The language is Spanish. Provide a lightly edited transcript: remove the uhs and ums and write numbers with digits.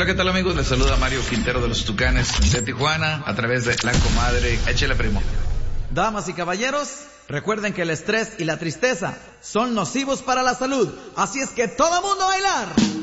¿qué tal amigos? Les saluda Mario Quintero de los Tucanes de Tijuana a través de La Comadre. Échale, primo. Damas y caballeros, recuerden que el estrés y la tristeza son nocivos para la salud. Así es que todo mundo a bailar.